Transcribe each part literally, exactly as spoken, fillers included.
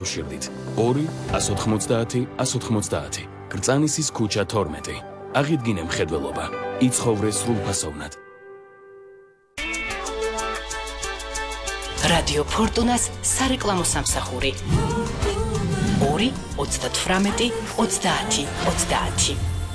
Შილდით ორი ათას ოთხმოცდაათი ათას ოთხმოცდაათი კრწანისის ქუჩა თორმეტი აღიდგინე მხედველობა იცხოვრე სრულფასოვნად რადიო ფორტუნას სარეკლამო სამსახური ორი ოცდათვრამეტი ოცდაათი ოცდაათი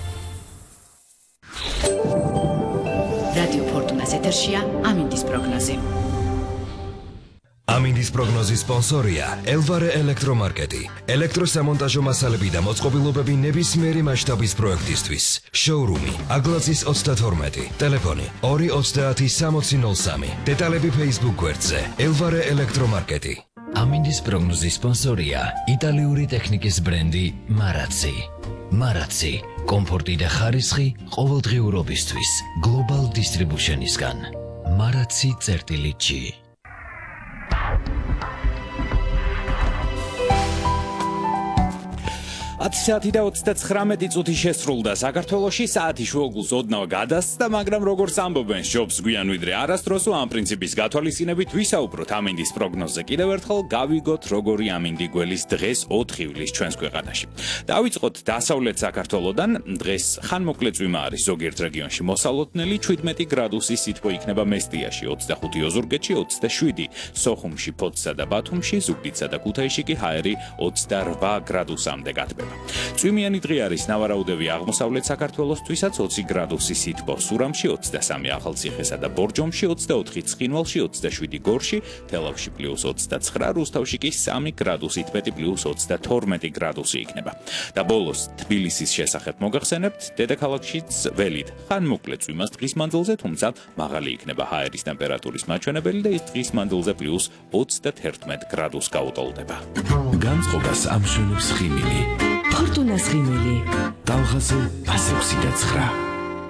რადიო ფორტუნას ეთერშია ამინდის პროგნოზი ამინდის პროგნოზის სპონსორია ელვარე ელექტრომარკეტი. ელექტროსამონტაჟო მასალები და მოწყობილობები ნებისმიერი მასშტაბის პროექტისთვის. შოურუმი აგლაძის ოცდათორმეტი. ტელეფონი ორი ოცდაათი სამოცი ნოლ სამი. დეტალები Facebook გვერდზე ელვარე ელექტრომარკეტი. ამინდის პროგნოზის სპონსორია იტალიური ტექნიკის ბრენდი მარაცი. მარაცი კომფორტი და ხარისხი ყოველდღიურობისთვის გლობალ დისტრიბუშენისგან. მარაცი წერტილი ჯი. ათი საათი და ოცდაცხრამეტი წუთი შესრულდა საქართველოში საათი შუაგულს ოდნავ გადასცდა, მაგრამ როგორც ამბობენ, ჯობს გვიან ვიდრე არასდროსო ამ პრინციპის გათვალისწინებით ვისაუბროთ ამინდის პროგნოზზე. კიდევ ერთხელ გავიგოთ როგორი ამინდი გველის დღეს ოთხი ივლისს ჩვენს ქვეყანაში. დავიწყოთ დასავლეთ საქართველოდან. დღეს ხანმოკლე წვიმა არის ზოგიერთ რეგიონში მოსალოდნელი, შვიდმეტი გრადუსი სითბო იქნება მესტიაში, ოცდახუთი ოზურგეთში, ოცდაშვიდი სოხუმში, ფოთსა და ბათუმში, ზუგდიდსა და ქუთაისში კი ჰაერი ოცდარვა გრადუსამდე გათბება. წვიმიანი დღე არის ნავარაუდევი აღმოსავლეთ საქართველოსთვისაც ოცი გრადუსი სითბო სურამში, ოცდასამი ახალციხესა და ბორჯომში, ოცდაოთხი ცხინვალში, ოცდაშვიდი გორში, თელავში პლუს ოცდაცხრა, რუსთავში კი სამი გრადუსით მეტი პლუს ოცდათორმეტი გრადუსი იქნება. და ბოლოს თბილისის შესახებ მოგახსენებთ, დედაქალაქშიც ველით ხანმოკლე წვიმას დღის მანძილზე, თუმცა მაღალი იქნება ჰაერის ტემპერატურის მაჩვენებელი და ის დღის მანძილზე პლუს ოცდაათერთმეტ გრადუსს გაუტოლდება. განწყობას ამშვენებს ხიმილი ფორტუნას ხიმილი ტალღაზე ასექვსი და ცხრა